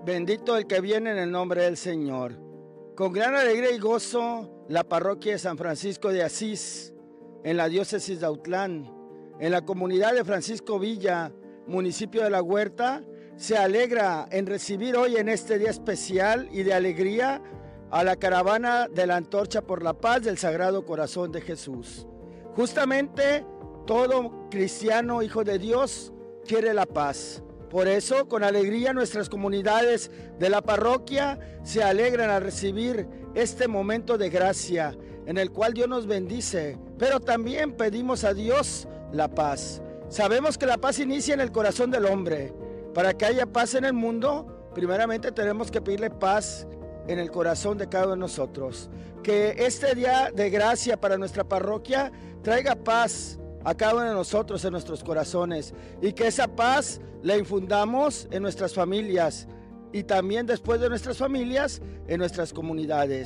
Bendito el que viene en el nombre del Señor. Con gran alegría y gozo, la parroquia de San Francisco de Asís, en la diócesis de Autlán, en la comunidad de Francisco Villa, municipio de La Huerta, se alegra en recibir hoy en este día especial y de alegría a la caravana de la Antorcha por la Paz del Sagrado Corazón de Jesús. Justamente todo cristiano, hijo de Dios, quiere la paz. Por eso, con alegría, nuestras comunidades de la parroquia se alegran al recibir este momento de gracia en el cual Dios nos bendice, pero también pedimos a Dios la paz. Sabemos que la paz inicia en el corazón del hombre. Para que haya paz en el mundo, primeramente tenemos que pedirle paz en el corazón de cada uno de nosotros. Que este día de gracia para nuestra parroquia traiga paz a cada uno de nosotros en nuestros corazones, y que esa paz la infundamos en nuestras familias y también después de nuestras familias en nuestras comunidades.